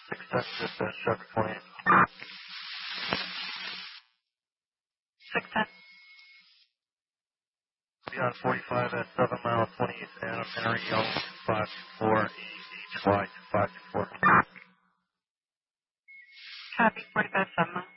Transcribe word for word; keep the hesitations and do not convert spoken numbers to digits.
six ten, just uh, seven twenty. six ten. Beyond forty-five at seven mile, twenty-eight Adam Henry, Young, five two four, E H Y, five two four. Copy, forty-five seven.